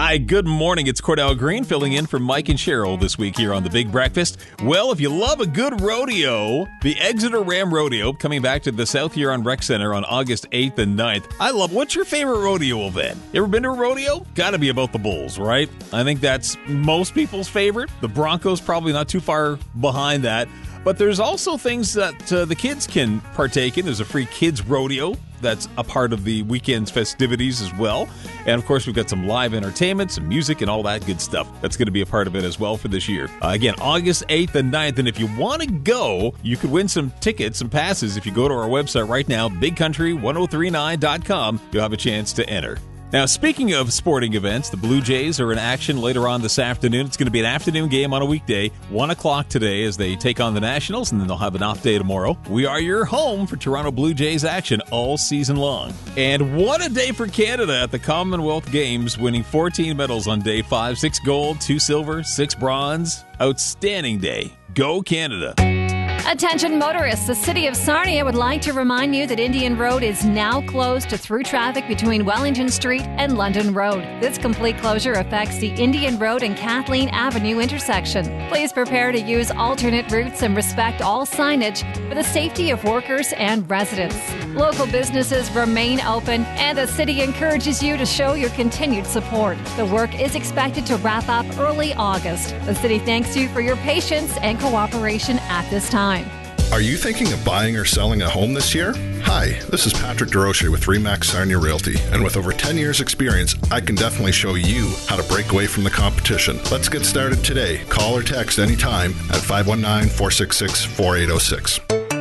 Hi, good morning. It's Cordell Green filling in for Mike and Cheryl this week here on The Big Breakfast. Well, if you love a good rodeo, the Exeter Ram Rodeo coming back to the South Huron Rec Center on August 8th and 9th. What's your favorite rodeo event? You ever been to a rodeo? Gotta be about the bulls, right? I think that's most people's favorite. The Broncos probably not too far behind that. But there's also things that the kids can partake in. There's a free kids rodeo that's a part of the weekend's festivities as well. And, of course, we've got some live entertainment, some music, and all that good stuff. That's going to be a part of it as well for this year. Again, August 8th and 9th. And if you want to go, you could win some tickets, some passes. If you go to our website right now, bigcountry1039.com, you'll have a chance to enter. Now, speaking of sporting events, the Blue Jays are in action later on this afternoon. It's going to be an afternoon game on a weekday, 1 o'clock today as they take on the Nationals, and then they'll have an off day tomorrow. We are your home for Toronto Blue Jays action all season long. And what a day for Canada at the Commonwealth Games, winning 14 medals on day 5, 6 gold, 2 silver, 6 bronze. Outstanding day. Go Canada. Attention motorists, the City of Sarnia would like to remind you that Indian Road is now closed to through traffic between Wellington Street and London Road. This complete closure affects the Indian Road and Kathleen Avenue intersection. Please prepare to use alternate routes and respect all signage for the safety of workers and residents. Local businesses remain open, and the city encourages you to show your continued support. The work is expected to wrap up early August. The city thanks you for your patience and cooperation at this time. Are you thinking of buying or selling a home this year? Hi, this is Patrick DeRoche with RE/MAX Sarnia Realty, and with over 10 years experience, I can definitely show you how to break away from the competition. Let's get started today. Call or text anytime at 519-466-4806.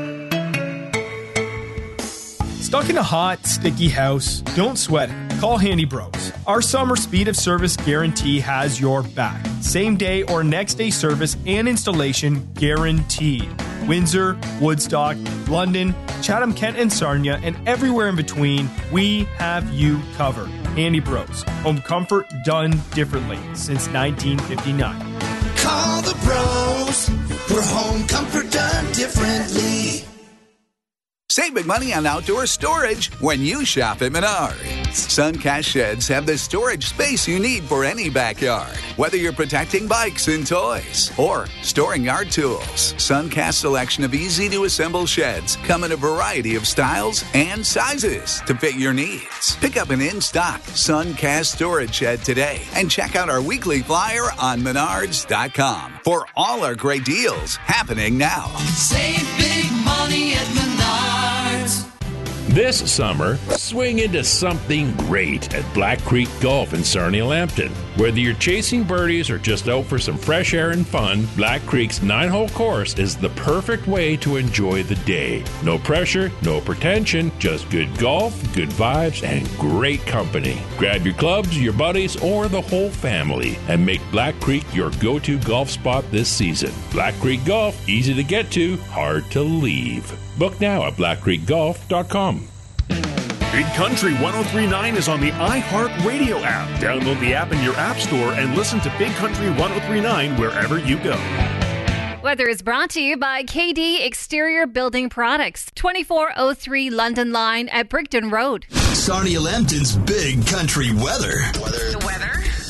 Stuck in a hot, sticky house? Don't sweat it. Call Handy Bros. Our summer speed of service guarantee has your back. Same day or next day service and installation guaranteed. Windsor, Woodstock, London, Chatham-Kent and Sarnia, and everywhere in between, we have you covered. Handy Bros. Home comfort done differently since 1959. Call the pros. We're home comfort done differently. Save big money on outdoor storage when you shop at Menards. Suncast sheds have the storage space you need for any backyard. Whether you're protecting bikes and toys or storing yard tools, Suncast's selection of easy-to-assemble sheds come in a variety of styles and sizes to fit your needs. Pick up an in-stock Suncast storage shed today and check out our weekly flyer on Menards.com for all our great deals happening now. Save big money at Menards. This summer, swing into something great at Black Creek Golf in Sarnia Lambton. Whether you're chasing birdies or just out for some fresh air and fun, Black Creek's 9-hole course is the perfect way to enjoy the day. No pressure, no pretension, just good golf, good vibes, and great company. Grab your clubs, your buddies, or the whole family and make Black Creek your go-to golf spot this season. Black Creek Golf, easy to get to, hard to leave. Book now at blackcreekgolf.com. Big Country 103.9 is on the iHeartRadio app. Download the app in your app store and listen to Big Country 103.9 wherever you go. Weather is brought to you by KD Exterior Building Products, 2403 London Line at Brigden Road. Sarnia Lambton's Big Country weather. The weather.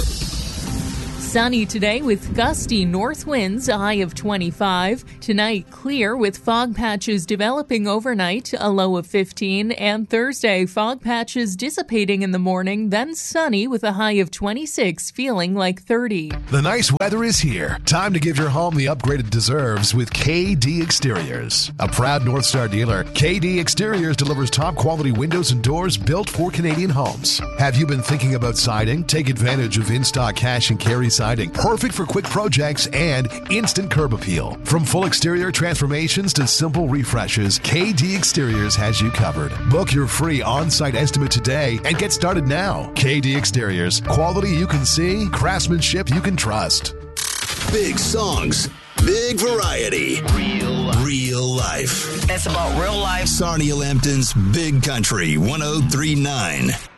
Sunny today with gusty north winds, a high of 25. Tonight, clear with fog patches developing overnight, a low of 15. And Thursday, fog patches dissipating in the morning, then sunny with a high of 26, feeling like 30. The nice weather is here. Time to give your home the upgrade it deserves with KD Exteriors. A proud North Star dealer, KD Exteriors delivers top quality windows and doors built for Canadian homes. Have you been thinking about siding? Take advantage of in-stock cash and carry siding. Perfect for quick projects and instant curb appeal. From full exterior transformations to simple refreshes, KD Exteriors has you covered. Book your free on-site estimate today and get started now. KD Exteriors. Quality you can see, craftsmanship you can trust. Big songs, big variety, real life. It's about real life. Sarnia Lambton's Big Country 103.9.